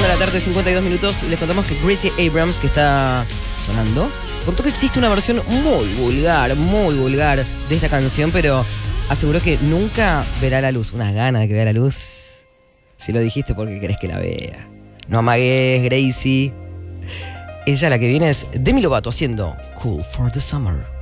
de la tarde, 52 minutos, y les contamos que Gracie Abrams, que está sonando, contó que existe una versión muy vulgar de esta canción, pero aseguró que nunca verá la luz. Unas ganas de que vea la luz. Si lo dijiste porque querés que la vea. No amagues, Gracie. Ella la que viene es Demi Lovato haciendo Cool for the Summer.